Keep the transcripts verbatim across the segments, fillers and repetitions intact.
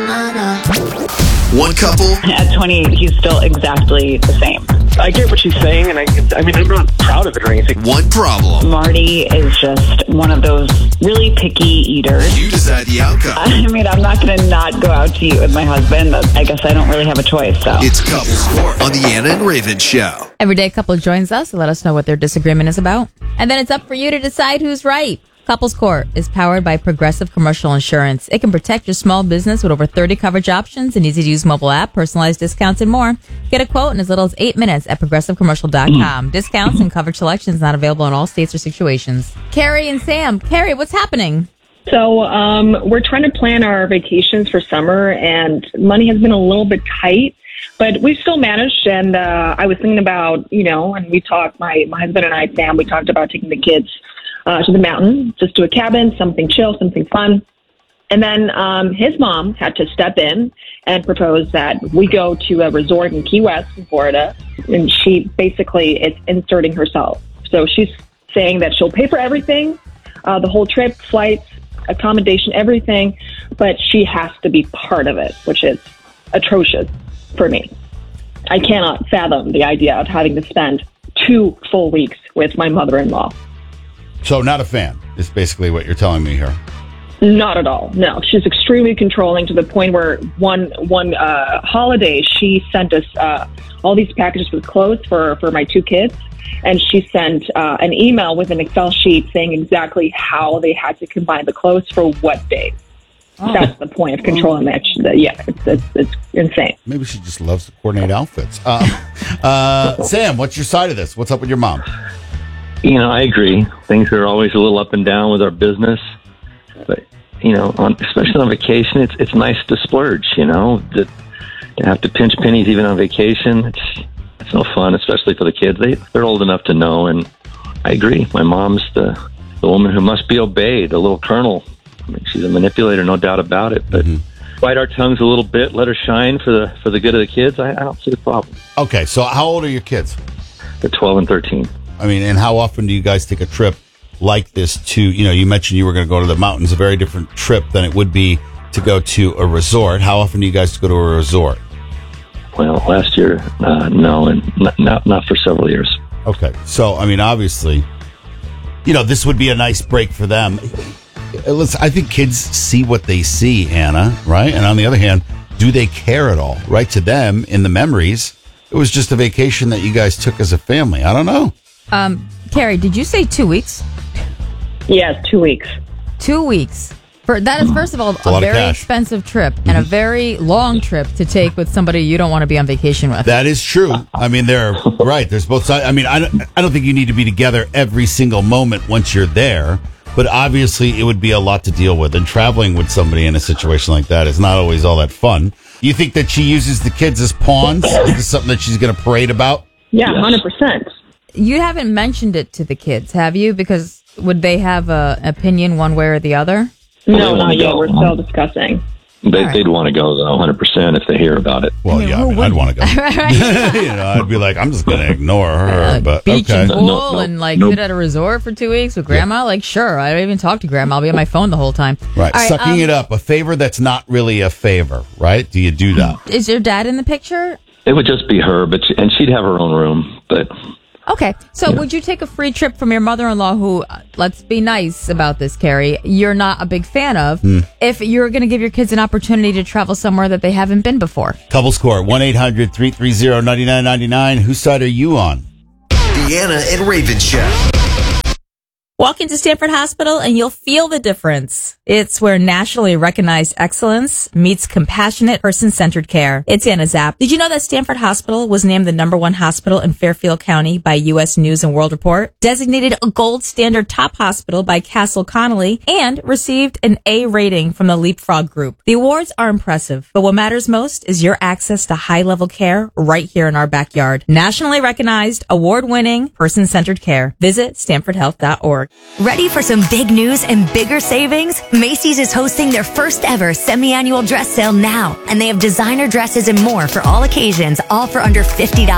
One couple. At twenty-eight, he's still exactly the same. I get what she's saying, and I, I mean, I'm not proud of it or anything. One problem. Marty is just one of those really picky eaters. You decide the outcome. I mean, I'm not going to not go out to eat with my husband. I guess I don't really have a choice, so. It's Couples Court on the Anna and Raven Show. Everyday couple joins us to let us know what their disagreement is about. And then it's up for you to decide who's right. Couples Court is powered by Progressive Commercial Insurance. It can protect your small business with over thirty coverage options, an easy-to-use mobile app, personalized discounts, and more. Get a quote in as little as eight minutes at progressive commercial dot com. Discounts and coverage selections not available in all states or situations. Carrie and Sam. Carrie, what's happening? So um, we're trying to plan our vacations for summer, and money has been a little bit tight. But we've still managed, and uh, I was thinking about, you know, and we talked, my, my husband and I, Sam, we talked about taking the kids uh, to the mountain, just to a cabin, something chill, something fun. And then um, his mom had to step in and propose that we go to a resort in Key West, in Florida, and she basically is inserting herself. So she's saying that she'll pay for everything, uh, the whole trip, flights, accommodation, everything, but she has to be part of it, which is atrocious for me. I cannot fathom the idea of having to spend two full weeks with my mother-in-law. So not a fan is basically what you're telling me here. Not at all. No, she's extremely controlling to the point where one one uh, holiday she sent us uh, all these packages with clothes for, for my two kids, and she sent uh, an email with an Excel sheet saying exactly how they had to combine the clothes for what days. Oh. That's the point of controlling that. Yeah, it's, it's, it's insane. Maybe she just loves to coordinate outfits. Uh, uh, Sam, what's your side of this? What's up with your mom? You know, I agree. Things are always a little up and down with our business. But, you know, on, especially on vacation, it's it's nice to splurge, you know. To, to have to pinch pennies even on vacation, it's it's no fun, especially for the kids. They, they're old enough to know, and I agree. My mom's the, the woman who must be obeyed, the little colonel. I mean, she's a manipulator, no doubt about it. But mm-hmm. bite our tongues a little bit, let her shine for the for the good of the kids. I, I don't see the problem. Okay, so how old are your kids? They're twelve and thirteen. I mean, and how often do you guys take a trip like this to, you know, you mentioned you were going to go to the mountains, a very different trip than it would be to go to a resort. How often do you guys go to a resort? Well, last year, uh, no, and not, not not for several years. Okay, so, I mean, obviously, you know, this would be a nice break for them. Listen, I think kids see what they see, Anna, right? And on the other hand, do they care at all? Right? To them, in the memories, it was just a vacation that you guys took as a family. I don't know. Um, Carrie, did you say two weeks? Yes, two weeks. Two weeks. For that is, first of all, a, a very expensive trip and mm-hmm. a very long trip to take with somebody you don't want to be on vacation with. That is true. I mean, they're right. There's both sides. I mean, I don't, I don't think you need to be together every single moment once you're there, but obviously it would be a lot to deal with. And traveling with somebody in a situation like that is not always all that fun. You think that she uses the kids as pawns? Is this something that she's going to parade about? Yeah, one hundred percent. You haven't mentioned it to the kids, have you? Because would they have an opinion one way or the other? No, not yet. We're still discussing. They, right. They'd want to go, though, one hundred percent if they hear about it. Well, I mean, yeah, I mean, I'd want to go. You know, I'd be like, I'm just going to ignore her. Uh, but beach okay. and pool no, no, and, like, no. sit at a resort for two weeks with Grandma? Yeah. Like, sure. I don't even talk to Grandma. I'll be on my phone the whole time. Right. right Sucking um, it up. A favor that's not really a favor, right? Do you do that? Is your dad in the picture? It would just be her, but she, and she'd have her own room, but... Okay, so yeah. Would you take a free trip from your mother-in-law who, let's be nice about this, Carrie, you're not a big fan of, mm. if you're going to give your kids an opportunity to travel somewhere that they haven't been before? Couples Court, one eight hundred three three zero nine nine nine nine. Whose side are you on? The Anna and Raven Show. Walk into Stanford Hospital and you'll feel the difference. It's where nationally recognized excellence meets compassionate, person-centered care. It's Anna Zapp. Did you know that Stanford Hospital was named the number one hospital in Fairfield County by U S News and World Report, designated a gold standard top hospital by Castle Connolly, and received an A rating from the Leapfrog Group? The awards are impressive, but what matters most is your access to high-level care right here in our backyard. Nationally recognized, award-winning, person-centered care. Visit stanford health dot org. Ready for some big news and bigger savings? Macy's is hosting their first ever semi-annual dress sale now, and they have designer dresses and more for all occasions, all for under fifty dollars.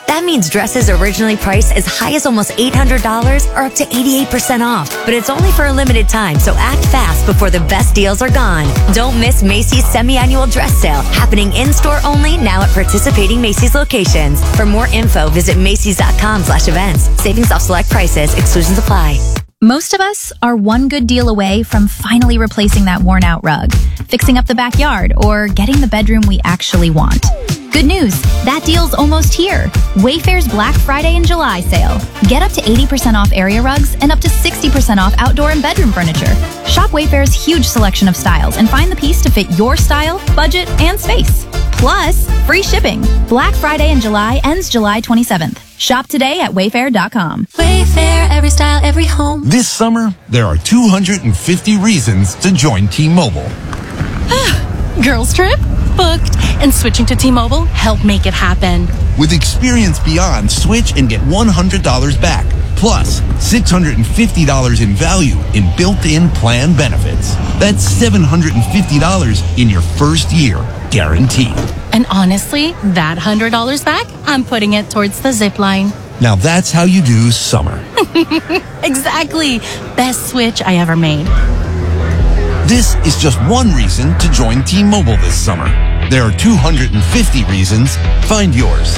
That means dresses originally priced as high as almost eight hundred dollars are up to eighty-eight percent off. But it's only for a limited time, so act fast before the best deals are gone. Don't miss Macy's semi-annual dress sale, happening in-store only now at participating Macy's locations. For more info, visit Macy's.com slash events. Savings off select prices. Exclusions apply. Most of us are one good deal away from finally replacing that worn-out rug, fixing up the backyard, or getting the bedroom we actually want. Good news, that deal's almost here. Wayfair's Black Friday and July sale. Get up to eighty percent off area rugs and up to sixty percent off outdoor and bedroom furniture. Shop Wayfair's huge selection of styles and find the piece to fit your style, budget, and space. Plus, free shipping. Black Friday in July ends July twenty-seventh. Shop today at wayfair dot com. Wayfair, every style, every home. This summer, there are two hundred fifty reasons to join T-Mobile. Girls trip? Booked. And switching to T-Mobile helped make it happen. With Experience Beyond, switch and get one hundred dollars back. Plus, six hundred fifty dollars in value in built-in plan benefits. That's seven hundred fifty dollars in your first year, guaranteed. And honestly, that one hundred dollars back, I'm putting it towards the zip line. Now that's how you do summer. Exactly. Best switch I ever made. This is just one reason to join T-Mobile this summer. There are two hundred fifty reasons. Find yours.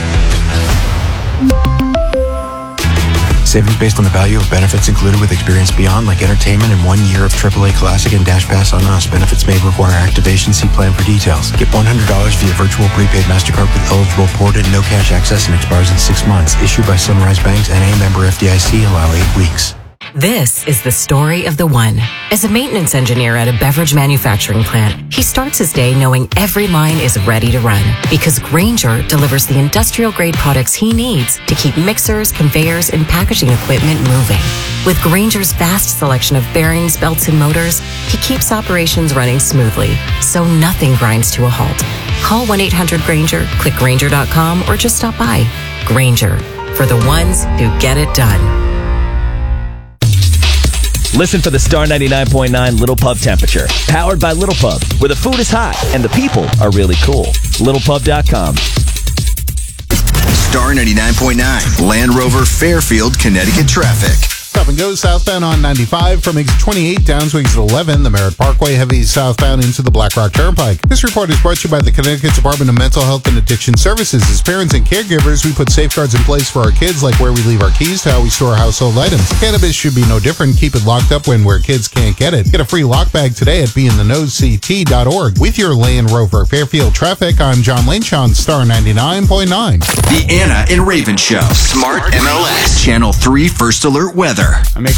Savings based on the value of benefits included with Experience Beyond, like entertainment and one year of triple A Classic and Dash Pass on us. Benefits may require activation. See plan for details. Get one hundred dollars via virtual prepaid MasterCard with eligible port and no cash access and expires in six months. Issued by Sunrise Banks, N A member F D I C. Allow eight weeks. This is the story of the one. As a maintenance engineer at a beverage manufacturing plant, he starts his day knowing every line is ready to run because Grainger delivers the industrial-grade products he needs to keep mixers, conveyors, and packaging equipment moving. With Grainger's vast selection of bearings, belts, and motors, he keeps operations running smoothly, so nothing grinds to a halt. Call one eight hundred Grainger, click Grainger dot com, or just stop by. Grainger, for the ones who get it done. Listen for the Star ninety-nine point nine Little Pub Temperature. Powered by Little Pub, where the food is hot and the people are really cool. Little Pub dot com. Star ninety-nine point nine, Land Rover, Fairfield, Connecticut traffic. Stop and go southbound on ninety-five from exit twenty-eight down to exit eleven. The Merritt Parkway heavy southbound into the Black Rock Turnpike. This report is brought to you by the Connecticut Department of Mental Health and Addiction Services. As parents and caregivers, we put safeguards in place for our kids, like where we leave our keys to how we store household items. Cannabis should be no different. Keep it locked up when where kids can't get it. Get a free lock bag today at be in the know c t dot org. With your Land Rover Fairfield traffic, I'm John Lynch on Star ninety-nine point nine. The Anna and Raven Show. Smart M L S. Channel three First Alert Weather.